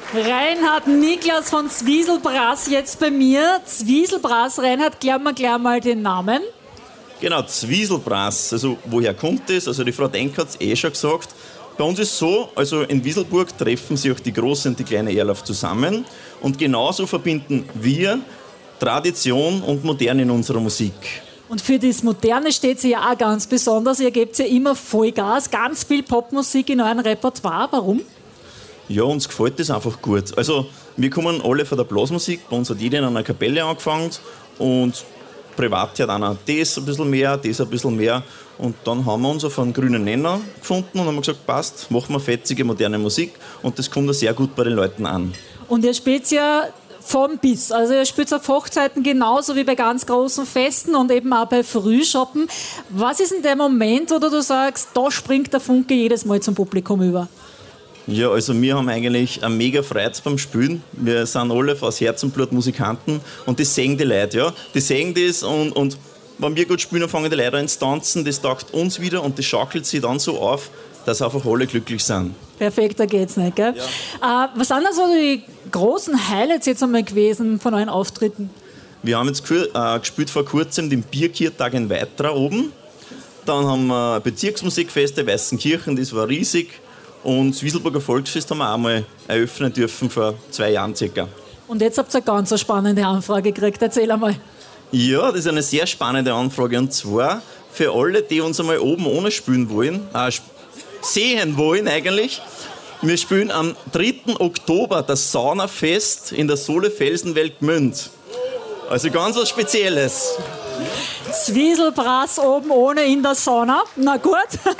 Reinhard Niklas von Zwieselbrass jetzt bei mir. Zwieselbrass, Reinhard, klären wir gleich mal den Namen. Genau, Zwieselbrass. Also woher kommt das? Also die Frau Denk hat es schon gesagt. Bei uns ist es so, also in Wieselburg treffen sich auch die große und die kleine Erlauf zusammen. Und genauso verbinden wir Tradition und Moderne in unserer Musik. Und für das Moderne steht sie ja auch ganz besonders. Ihr gebt ja immer Vollgas, ganz viel Popmusik in eurem Repertoire. Warum? Ja, uns gefällt das einfach gut. Also, wir kommen alle von der Blasmusik. Bei uns hat jeder in einer Kapelle angefangen. Und privat hat einer das ein bisschen mehr, das ein bisschen mehr. Und dann haben wir uns auf einen grünen Nenner gefunden und haben gesagt, passt, machen wir fetzige, moderne Musik. Und das kommt auch sehr gut bei den Leuten an. Und ihr spielt ja vom bis. Also ihr spielt auf Hochzeiten genauso wie bei ganz großen Festen und eben auch bei Frühschoppen. Was ist denn der Moment, wo du sagst, da springt der Funke jedes Mal zum Publikum über? Ja, also wir haben eigentlich eine mega Freude beim Spielen. Wir sind alle aus Herz und Blut Musikanten und das sehen die Leute, ja. Die sehen das und wenn wir gut spielen, dann fangen die Leute an zu tanzen, das taugt uns wieder und das schaukelt sich dann so auf, dass einfach alle glücklich sind. Perfekt, da geht's nicht, gell? Ja. Was sind da so die großen Highlights jetzt einmal gewesen von euren Auftritten? Wir haben jetzt gespielt vor kurzem den Bierkirtag in Weitra oben. Dann haben wir ein Bezirksmusikfest der Weißenkirchen, das war riesig. Und das Wieselburger Volksfest haben wir auch mal eröffnen dürfen vor 2 Jahren circa. Und jetzt habt ihr eine ganz spannende Anfrage gekriegt. Erzähl einmal. Ja, das ist eine sehr spannende Anfrage. Und zwar für alle, die uns einmal oben ohne spielen wollen, sehen wollen eigentlich. Wir spielen am 3. Oktober das Saunafest in der Sohle-Felsenwelt Gmünd. Also ganz was Spezielles. Zwieselbrass oben ohne in der Sauna. Na gut.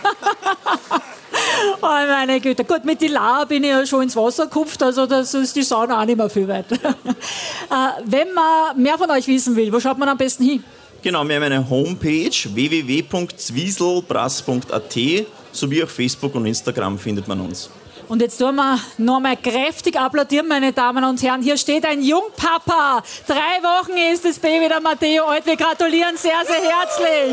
Oh meine Güte. Gut, mit die Lara bin ich ja schon ins Wasser gekupft, also das ist die Sauna auch nicht mehr viel weit. Wenn man mehr von euch wissen will, wo schaut man am besten hin? Genau, wir haben eine Homepage www.zwieselbrass.at sowie auf Facebook und Instagram findet man uns. Und jetzt tun wir noch mal kräftig applaudieren, meine Damen und Herren. Hier steht ein Jungpapa. 3 Wochen ist das Baby der Matteo alt. Wir gratulieren sehr, sehr herzlich.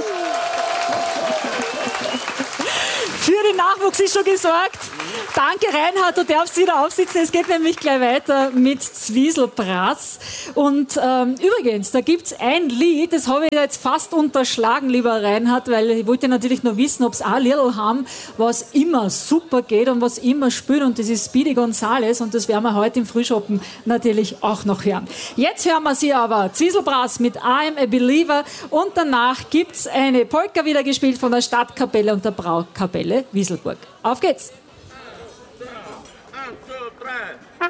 Für den Nachwuchs ist schon gesorgt. Danke, Reinhard, du darfst wieder aufsitzen. Es geht nämlich gleich weiter mit Zwieselbrass. Und übrigens, da gibt es ein Lied, das habe ich jetzt fast unterschlagen, lieber Reinhard, weil ich wollte natürlich nur wissen, ob es auch Liedl haben, was immer super geht und was immer spielt. Und das ist Speedy Gonzales und das werden wir heute im Frühschoppen natürlich auch noch hören. Jetzt hören wir sie aber, Zwieselbrass mit I'm a Believer. Und danach gibt es eine Polka wieder gespielt von der Stadtkapelle und der Braukapelle Wieselburg. Auf geht's! 1, 2, 3.